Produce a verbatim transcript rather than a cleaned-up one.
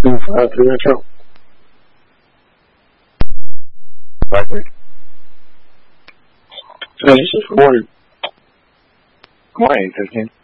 two five three intro. Right there. So this is recorded. Come on, fifteen.